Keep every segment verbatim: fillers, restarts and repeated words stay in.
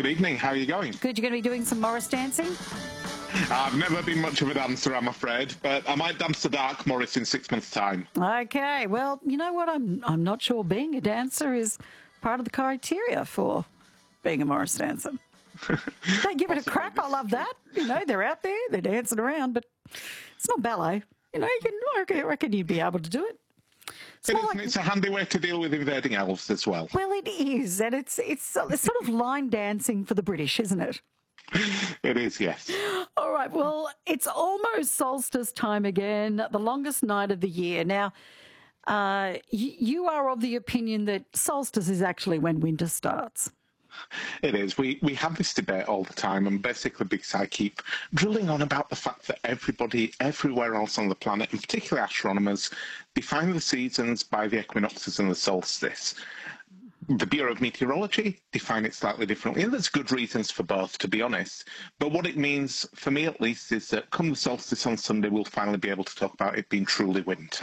evening. How are you going? Good. You're going to be doing some Morris dancing? I've never been much of a dancer, I'm afraid, but I might dance to Dark Morris in six months' time. Okay. Well, you know what? I'm I'm not sure being a dancer is part of the criteria for being a Morris dancer. They give it a crack. I love that. You know, they're out there, they're dancing around, but it's not ballet. You know, you can, I reckon- I reckon you'd be able to do it. It's It more is, like- and it's a handy way to deal with invading elves as well. Well, it is, and it's it's it's sort of line dancing for the British, isn't it? It is, yes. All right, well, it's almost solstice time again, the longest night of the year. Now, uh, y- you are of the opinion that solstice is actually when winter starts. It is. We we have this debate all the time, and basically because I keep drilling on about the fact that everybody everywhere else on the planet, and particularly astronomers, define the seasons by the equinoxes and the solstice. The Bureau of Meteorology define it slightly differently, and there's good reasons for both, to be honest. But what it means, for me at least, is that come the solstice on Sunday, we'll finally be able to talk about it being truly winter.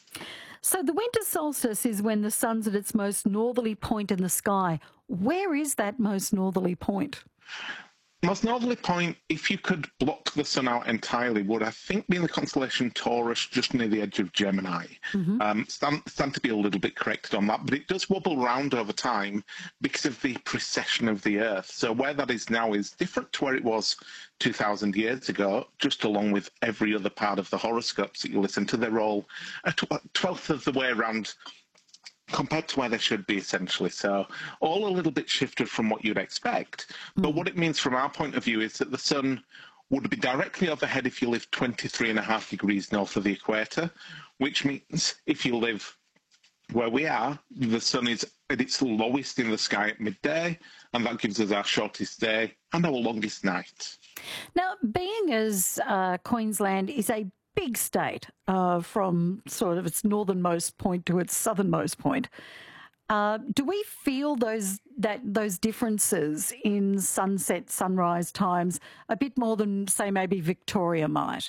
So the winter solstice is when the sun's at its most northerly point in the sky. Where is that most northerly point? Most northerly point, if you could block the sun out entirely, would I think be in the constellation Taurus, just near the edge of Gemini. Mm-hmm. Um, stand, stand to be a little bit corrected on that, but it does wobble round over time because of the precession of the Earth. So where that is now is different to where it was two thousand years ago, just along with every other part of the horoscopes that you listen to. They're all a twelfth of the way around compared to where they should be, essentially. So all a little bit shifted from what you'd expect. Mm. But what it means from our point of view is that the sun would be directly overhead if you live twenty-three and a half degrees north of the equator, which means if you live where we are, the sun is at its lowest in the sky at midday, and that gives us our shortest day and our longest night. Now, being as uh, Queensland is a big state uh, from sort of its northernmost point to its southernmost point, uh, do we feel those that those differences in sunset, sunrise times a bit more than, say, maybe Victoria might?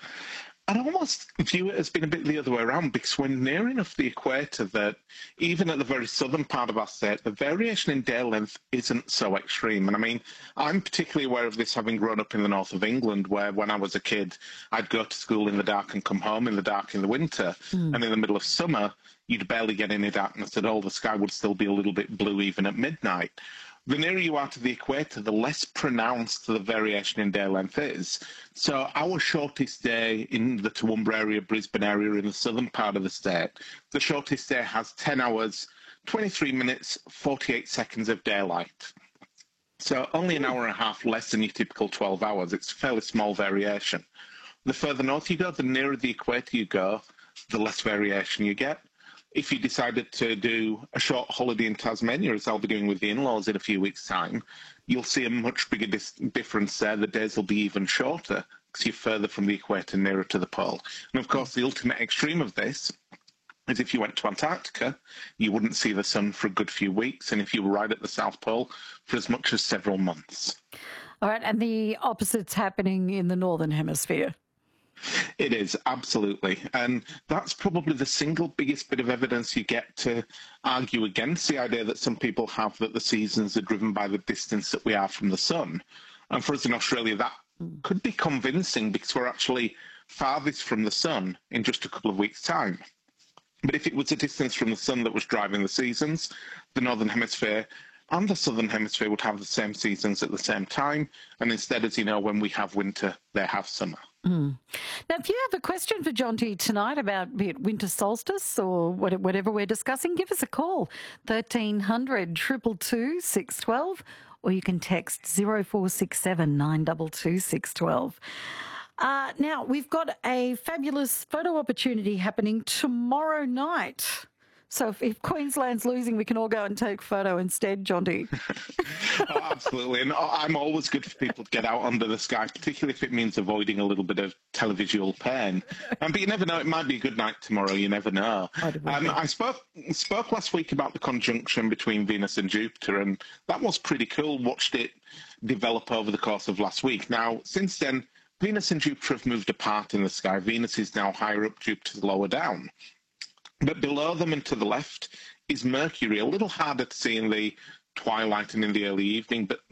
I'd almost view it as being a bit the other way around, because we're near enough the equator that even at the very southern part of our state, the variation in day length isn't so extreme. And I mean, I'm particularly aware of this having grown up in the north of England, where when I was a kid, I'd go to school in the dark and come home in the dark in the winter. Mm. And in the middle of summer, you'd barely get any darkness at all. The sky would still be a little bit blue even at midnight. The nearer you are to the equator, the less pronounced the variation in day length is. So our shortest day in the Toowoomba area, Brisbane area, in the southern part of the state, the shortest day has ten hours, twenty-three minutes, forty-eight seconds of daylight. So only an hour and a half less than your typical twelve hours. It's a fairly small variation. The further north you go, the nearer the equator you go, the less variation you get. If you decided to do a short holiday in Tasmania, as I'll be doing with the in-laws in a few weeks' time, you'll see a much bigger dis- difference there. The days will be even shorter because you're further from the equator, nearer to the pole. And of course, the ultimate extreme of this is if you went to Antarctica, you wouldn't see the sun for a good few weeks, and if you were right at the South Pole, for as much as several months. All right, and the opposite's happening in the Northern Hemisphere. It is, absolutely. And that's probably the single biggest bit of evidence you get to argue against the idea that some people have that the seasons are driven by the distance that we are from the sun. And for us in Australia, that could be convincing because we're actually farthest from the sun in just a couple of weeks' time. But if it was the distance from the sun that was driving the seasons, the Northern Hemisphere and the Southern Hemisphere would have the same seasons at the same time. And instead, as you know, when we have winter, they have summer. Mm. Now, if you have a question for Jonty tonight about be it winter solstice or whatever we're discussing, give us a call, thirteen hundred, two two two, six one two, or you can text zero four six seven, nine two two, six one two. Uh, now, we've got a fabulous photo opportunity happening tomorrow night. So if, if Queensland's losing, we can all go and take photo instead, Jonty. Oh, absolutely. And I'm always good for people to get out under the sky, particularly if it means avoiding a little bit of televisual pain. Um, but you never know. It might be a good night tomorrow. You never know. Um, I spoke spoke last week about the conjunction between Venus and Jupiter, and that was pretty cool. Watched it develop over the course of last week. Now, since then, Venus and Jupiter have moved apart in the sky. Venus is now higher up, Jupiter's lower down. But below them and to the left is Mercury, a little harder to see in the twilight and in the early evening, but